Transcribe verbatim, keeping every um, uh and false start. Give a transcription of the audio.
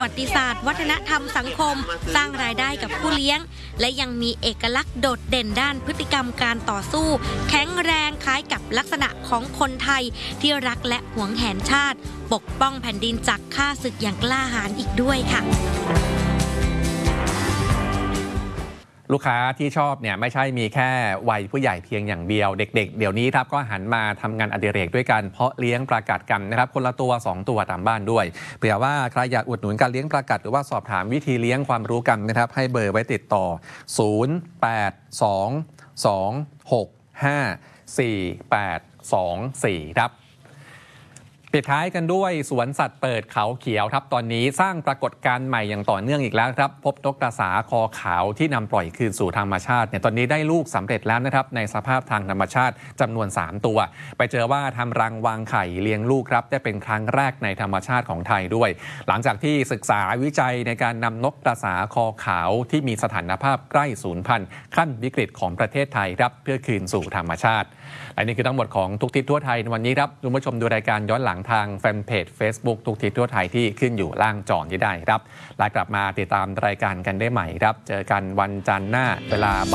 ประวัติศาสตร์วัฒนธรรมสังคมสร้างรายได้กับผู้เลี้ยงและยังมีเอกลักษณ์โดดเด่นด้านพฤติกรรมการต่อสู้แข็งแรงคล้ายกับลักษณะของคนไทยที่รักและหวงแหนชาติปกป้องแผ่นดินจากข้าศึกอย่างกล้าหาญอีกด้วยค่ะลูกค้าที่ชอบเนี่ยไม่ใช่มีแค่วัยผู้ใหญ่เพียงอย่างเดียวเด็กๆเดี๋ยวนี้ครับก็หันมาทำงานอดิเรกด้วยกันเพาะเลี้ยงปลากัดกันนะครับคนละตัวสองตัวตามบ้านด้วยเผื่อว่าใครอยากอุดหนุนการเลี้ยงปลากัดหรือว่าสอบถามวิธีเลี้ยงความรู้กันนะครับให้เบอร์ไว้ติดต่อศูนย์ แปด สอง สอง หก ห้า สี่ แปด สอง สี่ครับปิดท้ายกันด้วยสวนสัตว์เปิดเขาเขียวครับตอนนี้สร้างปรากฏการณ์ใหม่อย่างต่อเนื่องอีกแล้วครับพบนกกระสาคอขาวที่นำปล่อยคืนสู่ธรรมชาติเนี่ยตอนนี้ได้ลูกสำเร็จแล้วนะครับในสภาพทางธรรมชาติจำนวนสามตัวไปเจอว่าทำรังวางไข่เลี้ยงลูกครับได้เป็นครั้งแรกในธรรมชาติของไทยด้วยหลังจากที่ศึกษาวิจัยในการนำนกกระสาคอขาวที่มีสถานภาพใกล้สูญพันธุ์ขั้นวิกฤตของประเทศไทยครับเพื่อคืนสู่ธรรมชาติและนี่คือทั้งหมดของทุกทิศทั่วไทยในวันนี้ครับคุณผู้ชมดูรายการย้อนหลังทางแฟนเพจ Facebook ทุกทิศทั่วไทยที่ขึ้นอยู่ล่างจอนี้ได้ครับและกลับมาติดตามรายการกันได้ใหม่ครับเจอกันวันจันทร์หน้าเวลา